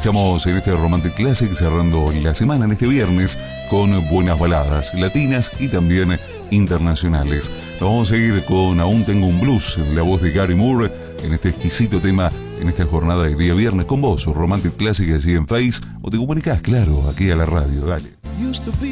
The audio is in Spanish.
Estamos en este Romantic Classic cerrando la semana en este viernes con buenas baladas latinas y también internacionales. Vamos a seguir con Aún Tengo un Blues, la voz de Gary Moore, en este exquisito tema en esta jornada de día viernes con vos, Romantic Classic, así en Face, o te comunicás, claro, aquí a la radio, dale.